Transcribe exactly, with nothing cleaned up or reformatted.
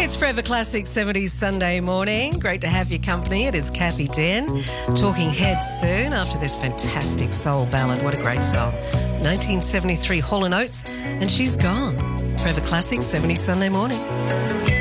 It's Forever Classic seventies Sunday morning. Great to have your company. It is Kathy Den. Talking Heads soon after this fantastic soul ballad. What a great song. nineteen seventy-three Hall and Oates, and She's Gone. Forever Classic seventies Sunday morning.